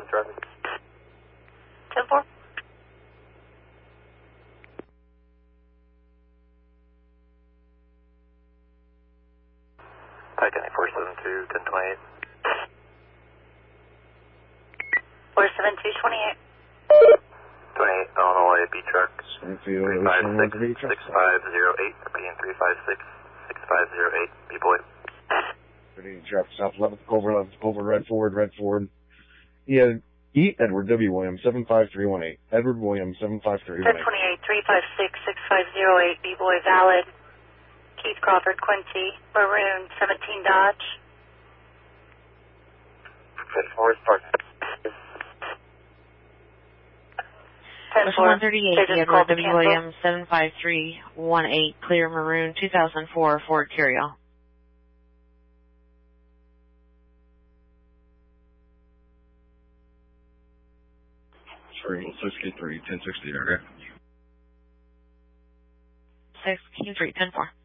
traffic. 10-4. Pike County 472, 1028. 47228. 28, Illinois B truck. 356 6508, repeating 356 6508, B-boy. Traffic south 11th Culver, red Ford. Yeah, Edward W. Williams, 75318. Edward Williams, 75318. 1028, 356 6508, B-boy valid. Keith Crawford, Quincy, maroon, 17 Dodge. 10-4 is parked. 10-4. 138, Edward W. Williams, 75318, clear maroon, 2004 Ford Carryall. Sorry, 63, 1060, okay? 6 Q3, 10-4.